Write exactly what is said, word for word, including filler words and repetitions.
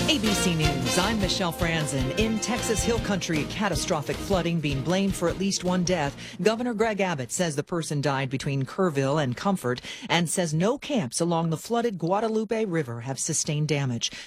A B C News, I'm Michelle Franzen. In Texas Hill Country, catastrophic flooding being blamed for at least one death. Governor Greg Abbott says the person died between Kerrville and Comfort and says no camps along the flooded Guadalupe River have sustained damage.